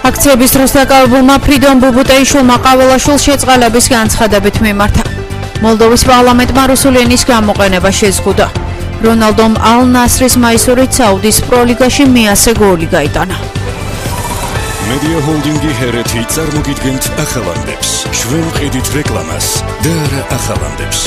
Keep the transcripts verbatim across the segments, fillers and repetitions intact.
აქციების დროს დაკავებულმა ფრიდონ ბუბუტეიშვილმა ყაველაშვილს შეწყალების განცხადებით მიმართა. მოლდოვის პარლამენტმა რუსული ენის გამოყენება შეზღუდა. რონალდომ ალ-ნასრის მაისურით საუდის პროლიგაში მეასე გოლი გაიტანა. Media holdingi hereti წარმოგიდგენთ ახალანდებს. ჩვენ ვყიდით რეკლამას და არა ახალანდებს.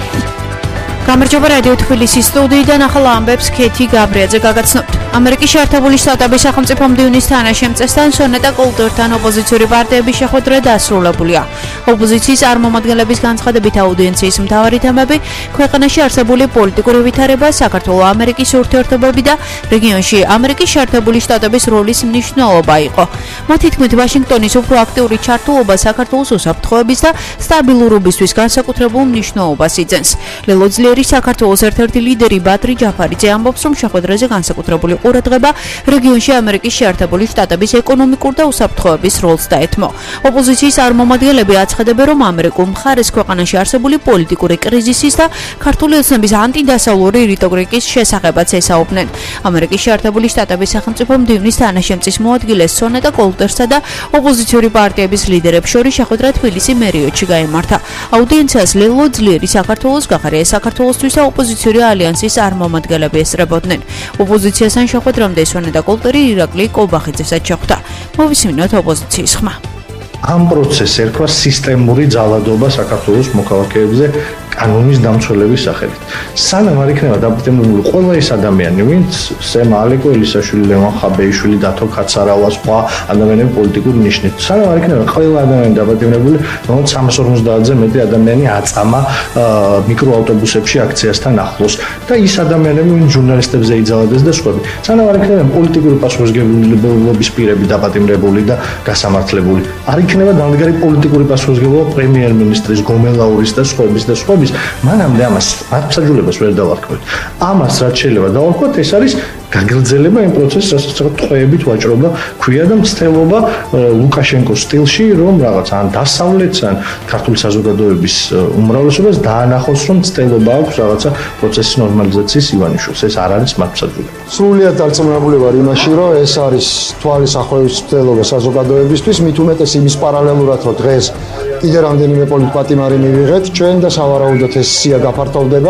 გამარჯობა რადიო თბილისის სტუდიიდან ახალ ამბებს ქეთი გაბრიაძე გაგაცნობთ. ამერიკის შეერთებული შტატების სახელმწიფო მდივნის თანაშემწესთან სონეტა კოლტორთან ოპოზიციური პარტიების შეხვედრა დასრულებულია. ოპოზიციის წარმომადგენლების განცხადებით აუდიენციის მთავარი თემები ქვეყანაში არსებული პოლიტიკური ვითარება, საქართველო-ამერიკის ურთიერთობები და რეგიონში ამერიკის შეერთებული შტატების როლის მნიშვნელობა იყო. მათი თქმით, ვაშინგტონის უფრო აქტიური ჩართულობა საქართველოს უსაფრთხოების და სტაბილურობისთვის განსაკუთრებულ მნიშვნელობას იძენს. ლელო ძლიერი საქართველოს ერთ-ერთი ლიდერი ბადრი ჯაფარიძე ამბობს, რომ შეხვედრაზე განსაკუთრებული ყურადღება რეგიონში ამერიკის შეერთებული შტატების ეკონომიკურ და უსაფრთხოების როლს დაეთმო. ოპოზიციის წარმომადგენლები აცხადებენ, რომ ამერიკულ მხარეს ქვეყანაში არსებული პოლიტიკური კრიზისის და ქართული ოცნების ანტიდასავლური რიტორიკის შესახებაც ესაუბნენ. ამერიკის შეერთებული შტატების სახელმწიფო მდივნის თანაშემწის მოადგილეს სონეტა კოლტერსა და ოპოზიციური პარტიების ლიდერებს შორის შეხვედრა თბილისი მერიოტში გაიმართა. აუდიენციას ლელო ძლიერი საქართველოს გახარია საქართველოსთვის და ოპოზიციური ალიანსის წარმომადგენლები ესწრებოდნენ. ოპოზიციასთან შეხვედრამდე სონეტა კოლტერი ირაკლი კობახიძესაც შეხვდა. მოვისმინოთ ოპოზიციის ხმა. ამ პროცესს ერქვა სისტემური ძალადობა საქართველოს მოქალაქეებზე კანონის დამცველების სახელით. სანამ არ იქნება დაპატიმრებული ყველა ეს ადამიანი, ვინც სემა ალეკო ელისაშვილი, ლევან ხაბეიშვილი, დათო ქაცარავა, სხვა ადამიანები პოლიტიკური ნიშნით, სანამ არ იქნება ყველა ადამიანი დაპატიმრებული, რომელიც სამას ორმოცდაათზე მეტი ადამიანი აწამა მიკროავტობუსებში აქციასთან ახლოს და ის ადამიანები, ვინც ჟურნალისტებზე იძალადეს და სხვები, სანამ არ იქნება პოლიტიკური პასუხისმგებლობის პირები დაპატიმრებული და გასამართლებული, არ იქნება დამდგარი პოლიტიკური პასუხისმგებლობა პრემიერ-მინისტრის, გომელაურის და სხვების და სხვების, მანამდე ამას მართლმსაჯულებას ვერ დავარქმევთ. ამას რაც შეიძლება დავარქვათ, ეს არის გაგრძელება იმ პროცესს, რასაც ტყვეებით ვაჭრობა, ქვია და მცდელობა ლუკაშენკოს სტილში, რომ რაღაც ან დასავლეთს, ან ქართული საზოგადოების უმრავლესობას დაანახოს, რომ მცდელობა აქვს რაღაცა პროცესის ნორმალიზაციის ივანიშვილს. ეს არ არის მართლმსაჯულება. სრულიად დარწმუნებული ვარ იმაში, რომ ეს არის თვალის ახოების მცდელობა საზოგადოებისთვის, მით უმეტეს იმის პარალელურად, რომ დღეს კიდე რამდენიმე პოლიტპატიმარი მივიღეთ ჩვენ და სავარაუდოდ ეს სია გაფართოვდება.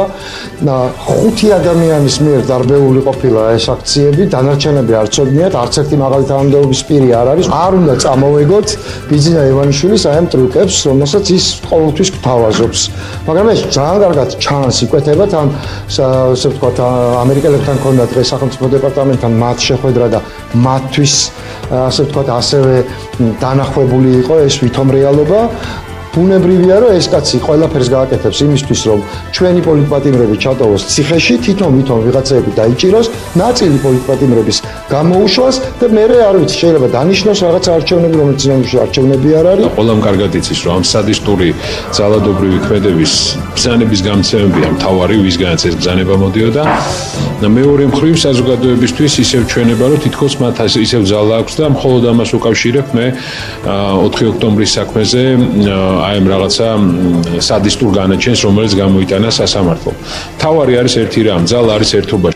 ხუთი ადამიანის მიერ დარბეული ყოფილა ეს აქციები, დანარჩენები არ ცოდნიათ, არც ერთი მაღალი თანამდებობის პირი არ არის. არ უნდა წამოვეგოთ ბიძინა ივანიშვილის აი ამ ტრიუკებს, რომელსაც ის ყოველთვის გთავაზობს. მაგრამ ეს ძალიან კარგად ჩანს იკვეთება თან, ასე ვთქვათ, ამერიკელებთან ქონდა დღეს სახელმწიფო დეპარტამენტთან მათ შეხვედრა და მათთვის ასე ვთქვათ, ასევე დანახვებული იყო ეს ვითომ რეალობა. ბუნებრივია, რომ ეს კაცი ყველაფერს გააკეთებს იმისთვის, რომ ჩვენი პოლიტპატიმრები ჩატოვოს ციხეში, თვითონ ვითომ ვიღაცები დაიჭიროს, ნაწილი პოლიტპატიმრების გამოუშვას და მე არ ვიცი, შეიძლება დანიშნოს რაღაც არჩევნები, რომელიც ძინავში არჩევნები არ არის. ყველამ კარგად იცის, რომ ამ სადისტური ძალადობრივი ქმედების ბრძანების გამცემებია მთავარი, ვისგანაც ეს ბრძანება მოდიოდა. და მეორე მხრივ საზოგადოებისთვის ისევ ჩვენება, რომ თითქოს მათ ისევ ძალა აქვს და მხოლოდ ამას უკავშირებ მე ოთხი ოქტომბრის საქმეზე აი ამ რაღაცა სადისტურ განაჩენს, რომელიც გამოიტანა სასამართლომ. თავარი არის ერთი რამ, ძალა არის ერთობაში.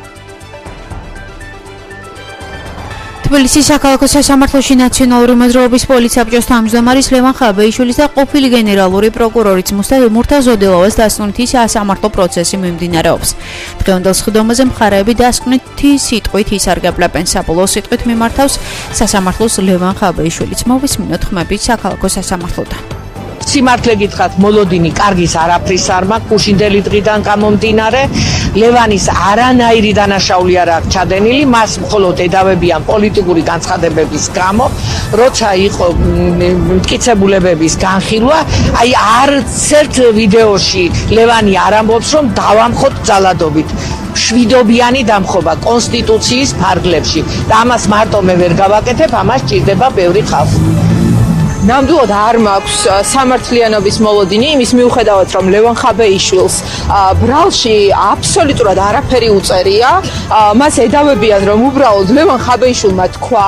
თბილისის საქალაქო სასამართლოში ნაციონალური მოძრაობის პოლიცსაბჭოს თავმჯდომარის ლევან ხაბეიშვილის და ყოფილი გენერალური პროკურორის მურთა ზოდილოვას დასკვნითი სასამართლო პროცესი მიმდინარეობს. დღევანდელ სხდომაზე მხარეები დასკვნითი სიტყვით ისარგებლებენ. საბოლოო სიტყვით მიმართავს სასამართლოს ლევან ხაბეიშვილიც. მოვისმინოთ ხმები საქალაქო სასამართლოდან. სიმართლე გითხრათ, მოლოდინი კარგის არაფრის არ მაქვს, გუშინდელი დღიდან გამომდინარე, ლევანის არანაირი დანაშაული არ აქვს ჩადენილი, მას მხოლოდ ედავებიან პოლიტიკური განცხადებების გამო, როცა იყო მტკიცებულებების განხილვა, აი არც ერთ ვიდეოში ლევანი არ ამბობს, რომ დავამხოთ ძალადობით. შვიდობიანი დამხობა კონსტიტუციის ფარგლებში და ამას მარტო მე ვერ გავაკეთებ, ამას ჭირდება ბევრი ხალხი. ნამდვილად არ მაქვს სამართლიანობის მოლოდინი იმის მიუხედავად, რომ ლევან ხაბეიშვილს ბრალში აბსოლუტურად არაფერი უწერია, მას ედავებიან, რომ უბრალოდ ლევან ხაბეიშვილმა თქვა,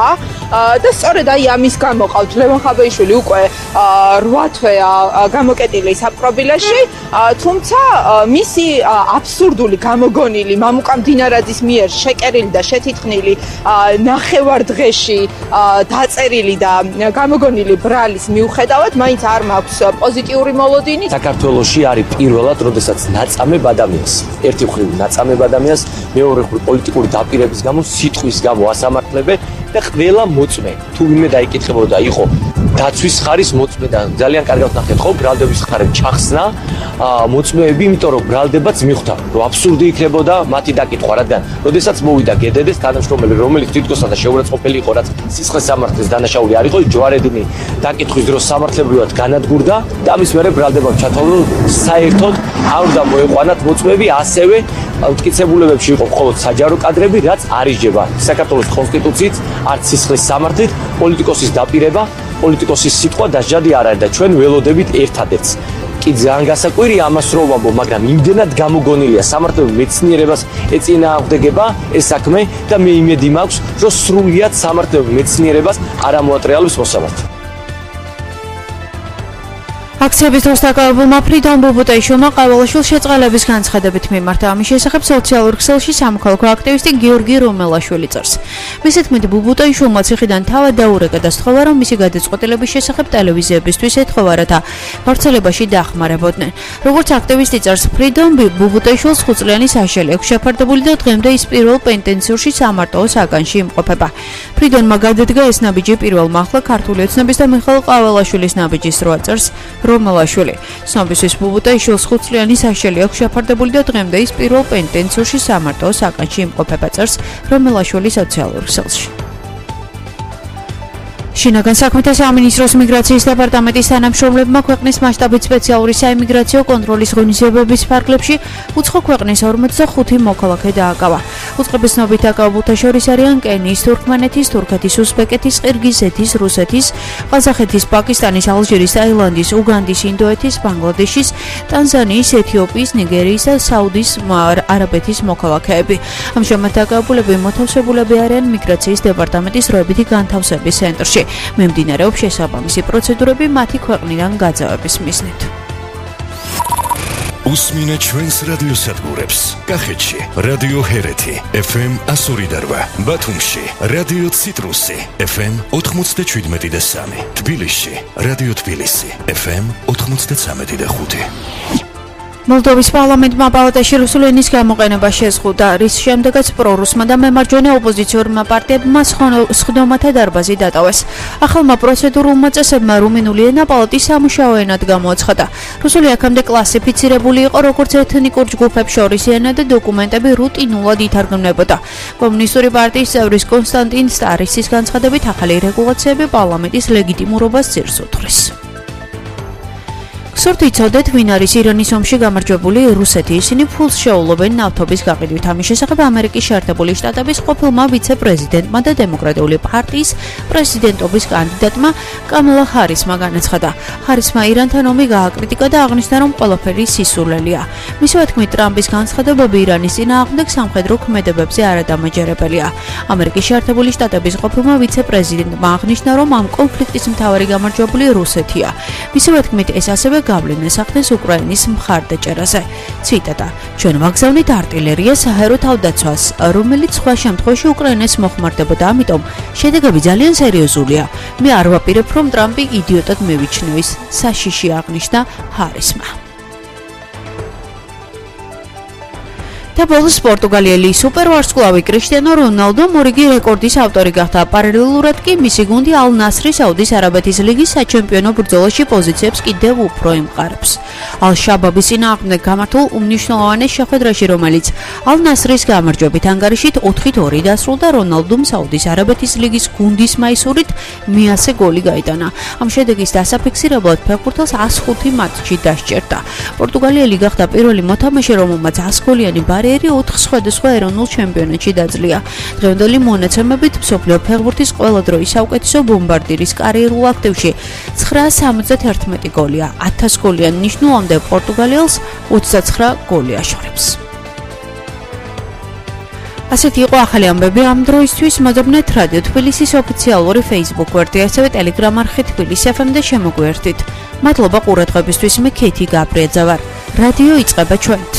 და სწორედ აი ამის გამო ყავთ ლევან ხაბეიშვილი უკვე რვა თვეა გამოკეტილი საპყრობილეში, თუმცა მისი აბსურდული გამოგონილი მამუკა მდინარაძის მიერ შეკერილი და შეთითხნილი ნახევარდღეში დაწერილი და გამოგონილი ბრალის მიუხედავად მაინც არ მაქვს პოზიტიური მოლოდინი. საქართველოში არის პირველად, როდესაც ნაწამებ ადამიანს, ერთი მხრივ ნაწამებ ადამიანს, მეორე მხრივ პოლიტიკური დაპირების გამო, სიტყვის გამო ასამართლებენ და ყველა მოწმე, თუ ვინმე დაიკითხებოდა, იყო დაცვის ხარის მოწმე და ძალიან კარგად ნახეთ ხო, ბრალდების ხარი ჩახსნა, მოწმეები, იმიტომ რომ ბრალდებაც მიხვდა, რომ აბსურდი იქნებოდა მათი დაკითხვა, რადგან როდესაც მოვიდა გედედეს თანამშრომელი, რომელიც თითქოსადა შეურაცხყოფელი იყო, რაც სისხლის სამართლის დანაშაული არ იყო, ჯვარედინი დაკითხვის დროს სამართლებრივად განადგურდა და ამის მერე ბრალდებამ ჩათვალა, რომ საერთოდ არ უნდა მოეყვანათ მოწმეები, ასევე მტკიცებულებებში იყო მხოლოდ საჯარო კადრები, რაც არ იჯება საქართველოს კონსტიტუციით, არც სისხლის სამართლით, პოლიტიკოსის დაპირება, პოლიტიკოსის სიტყვა დასჯადი არ არის და ჩვენ ველოდებით ერთადერთს. კი ძალიან გასაკვირია ამას რომ ვამბობ, მაგრამ იმდენად გამოგონილია სამართლებრივ მეცნიერებას ეწინააღმდეგება ეს საქმე და მე იმედი მაქვს, რომ სრულიად სამართლებრივ მეცნიერებას არ ამოატრიალებს მოსამართლე. აქციების დროს დაკავებულმა ფრიდონ ბუბუტაიშვილმა ყაველაშვილს შეწყალების განცხადებით მიმართა. ამის შესახებ სოციალურ ქსელში სამოქალაქო აქტივისტი გიორგი რომელაშვილი წერს. მისი თქმით, ბუბუტაიშვილმა ციხიდან თავად დაურეკა და სთხოვა, რომ მისი გადაწყვეტილების შესახებ ტელევიზიებისთვის ეთხოვა, რათა გავრცელებაში დაახმარებოდნენ. როგორც აქტივისტი წერს, ფრიდონ ბუბუტაიშვილს ხუთწლიანი საშელი აქვს შეფარდებული და დღემდე ის პირველ პენტენციურში სამარტოო საგანში იმყოფება. ფრიდონმა გადადგა ეს ნაბიჯი პირველმა ახლა ქართული ოცნების და მიხეილ ყაველაშვილის ნაბიჯის რვა წერს. რომელაშვილი ცნობისთვის ბუბუტაიშვილს ხუთწლიანი საშელი აქვს შეფარდებული და დღემდე ის პირველ პენტენციურში სამარტოო საგანში იმყოფება, წერს რომელაშვილი სოციალურ ქსელში. შინაგან საქმეთა სამინისტროს მიგრაციის დეპარტამენტის თანამშრომლებმა ქვეყნის მასშტაბით სპეციალური საიმიგრაციო კონტროლის ღონისძიებების ფარგლებში უცხო ქვეყნის ორმოცდახუთი მოქალაქე დააკავა. უწყების ცნობით დაკავებულთა შორის არიან კენიის, თურქმენეთის, თურქეთის, უზბეკეთის, ყირგიზეთის, რუსეთის, ყაზახეთის, პაკისტანის, ალჟირის, ტაილანდის, უგანდის, ინდოეთის, ბანგლადეშის, ტანზანიის, ეთიოპიის, ნიგერიის და საუდის არაბეთის მოქალაქეები. ამჟამად დაკავებულები მოთავსებულები არიან მიგრაციის დეპარტამენტის დროებითი განთავსების ცენტრში. მიმდინარეობს შესაბამისი პროცედურები მათი ქვეყნიდან გაძევების მიზნით. უსმინეთ ჩვენს რადიოსადგურებს. კახეთში რადიო ჰერეთი ეფ ემ ასორი და რვა, ბათუმში რადიო ციტრუსი ეფ ემ ოთხმოცდაშვიდმეტი და სამი, თბილისში რადიო თბილისი ეფ ემ ოთხმოცდაცამეტი და ხუთი. მოლდოვის პარლამენტმა პალატაში რუსული ენის გამოყენება შეზღუდა, რის შემდეგაც პრორუსმა და მემარჯვენე ოპოზიციურმა პარტიებმა სხდომათა დარბაზი დატოვეს. ახალმა პროცედურულმა წესებმა რუმინული ენა პალატის სამუშაო ენად გამოაცხადა. რუსული აქამდე კლასიფიცირებული იყო როგორც ეთნიკურ ჯგუფებს შორის ენა და დოკუმენტები რუტინულად ითარგმნებოდა. კომუნისტური პარტიის წევრის კონსტანტინ სტარისის განცხადებით, ახალი რეგულაციები პარლამენტის ლეგიტიმურობას ძირს უთვლის. გსურთ იცოდეთ, ვინ არის ირანის ომში გამარჯვებული რუსეთი. ისინი ფულს შეულობენ ნავთობის გაყიდვით. ამის შესახებ ამერიკის შეერთებული შტატების ყოფილმა ვიცე-პრეზიდენტმა და დემოკრატიული პარტიის პრეზიდენტობის კანდიდატმა კამალა ჰარისმა განაცხადა. ჰარისმა ირანთან ომი გააკრიტიკა და აღნიშნა, რომ ყველაფერი სისულელია. მისივე თქმით, ტრამპის განცხადებები ირანის წინააღმდეგ სამხედრო ქმედებებზე არადამაჯერებელია. ამერიკის შეერთებული შტატების ყოფილმა ვიცე-პრეზიდენტმა აღნიშნა, რომ ამ კონფლიქტის მთავარი გამარჯვებული რუსეთია. მისივე თქმით, ეს ასევე გავლენას ახდენს უკრაინის მხარდაჭერაზე. ციტატა: ჩვენ ვაგზავნით არტილერიას საჰაერო თავდაცვას, რომელიც სხვა შემთხვევაში უკრაინას მოხმარდებოდა, ამიტომ შედეგები ძალიან სერიოზულია. მე არ ვაპირებ, რომ ტრამპი იდიოტად მივიჩნევს, საშიში აღნიშნა ჰარისმა. და ბოლოს პორტუგალიელი სუპერვარსკვლავი კრიშტიანო რონალდო მორიგი რეკორდის ავტორი გახდა. პარალელურად კი მისი გუნდი ალ ნასრი საუდის არაბეთის ლიგის საჩემპიონო ბრძოლაში პოზიციებს კიდევ უფრო იმყარებს. ალ შაბაბის წინააღმდეგ გამართულ უმნიშვნელოვანეს შეხვედრაში, რომელიც ალ ნასრის გამარჯვებით ანგარიშით ოთხით ორი დასრულდა, რონალდომ საუდის არაბეთის ლიგის გუნდის მაისურით მეათე გოლი გაიტანა. ამ შედეგის დასაფიქსირებლად ფეხბურთელს ას ხუთი მატჩი დასჭერდა. პორტუგალიელი გახდა პირველი მოთამაშე, რომელმაც ას გოლიანი ერი ოთხ სხვადასხვა ეროვნულ ჩემპიონატში დაძლია. დღევანდელი მონაცემებით მსოფლიო ფეხბურთის ყველა დროის საუკეთესო ბომბარდირის კარიერულ აქტივში ცხრაას სამოცდაათერთმეტი გოლია. ათას გოლიან ნიშნულამდე პორტუგალიელს ოცდაცხრა გოლი აშორებს. ასეთი იყო ახალი ამბები ამ დროისთვის. მოდობნეთ რადიო თბილისის ოფიციალური Facebook გვერდი, ასევე Telegram არხი თბილისი ეფ ემ და შემოგვიერთდით. მადლობა ყურადღებისთვის, მე ქეთი გაბრიაძე ვარ. რადიო იწყება ჩვენთ.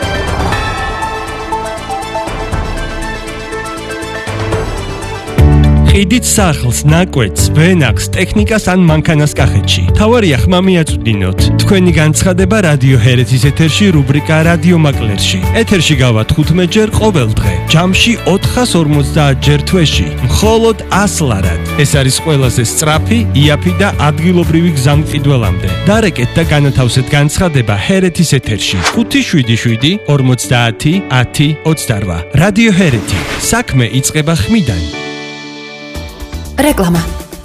ყიდით სახლს, ნაკვეთს, ვენახს, ტექნიკას ან მანქანას კახეთში. თავარია ხმა მიაწვდინოთ. თქვენი განცხადება რადიო ჰერეთის ეთერში რუბრიკა რადიო მაკლერში. ეთერში გავა თხუთმეტ ჯერ ყოველ დღე. ჯამში ოთხას ორმოცდაათ ჯერ თვეში. მხოლოდ ას ლარად. ეს არის ყველაზე სწრაფი, იაფი და ადგილობრივი გზამკიდველამდე. დარეკეთ და განათავსეთ განცხადება ჰერეთის ეთერში. ხუთი შვიდი შვიდი ორმოცდაათი ათი ოცდარვა. რადიო ჰერეთი. საქმე იწყება ხმიდან. რეკლამა.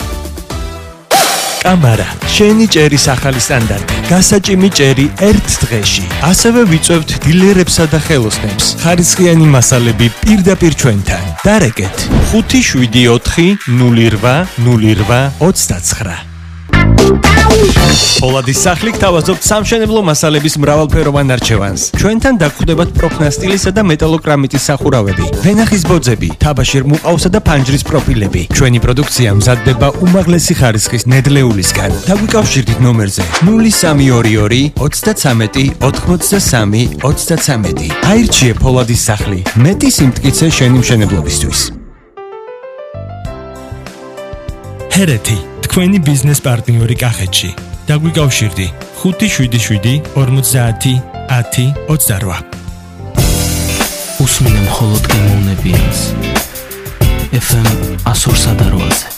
კამარა, შენი ჭერის ახალი სტანდარტი. გასაჭიმი ჭერი ერთ დღეში. ასევე ვიწევთ დილერებსა და ხელოსნებს. ხარისხიანი მასალები პირდაპირ ჩვენთან. დარეკეთ ხუთი შვიდი ოთხი ნული რვა ნული რვა ოცდაცხრა. პოლადის სახლი გთავაზობთ სამშენებლო მასალების მრავალფეროვან არჩევანს. ჩვენთან დაგხვდებათ პროფნასტილისა და მეტალოკრამიტის სახურავები, ვენახის ბოძები, თაბაშირ მუყავსა და ფანჯრის პროფილები. ჩვენი პროდუქცია მზადდება უმაღლესი ხარისხის ნედლეულისგან. დაგვიკავშირდით ნომერზე ნული სამი ორი ორი ოცდაცამეტი ოთხმოცდასამი ოცდაცამეტი. აირჩიე პოლადის სახლი. მეტი სიმტკიცე შენი მშენებლობისთვის. ჰერეთი, თქვენი ბიზნეს პარტნიორი კახეთში. დაგვიკავშირდი ხუთი შვიდი შვიდი ორმოცდაათი ათი ოცდარვა. უსმინე მხოლოდ გემოვნებიანს. ეფ ემ ას ორსა და რვაზე.